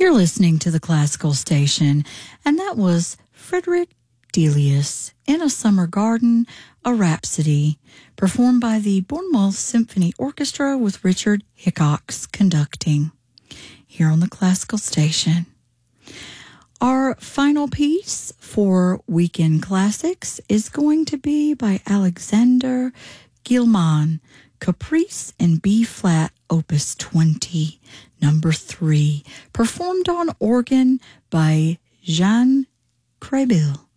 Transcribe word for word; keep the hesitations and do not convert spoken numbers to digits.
You're listening to the Classical Station, and that was Frederick Delius in A Summer Garden, a Rhapsody, performed by the Bournemouth Symphony Orchestra with Richard Hickox conducting here on the Classical Station. Our final piece for Weekend Classics is going to be by Alexander Gilman, Caprice in B-flat, Opus twenty, number three, performed on organ by Jean Crébille.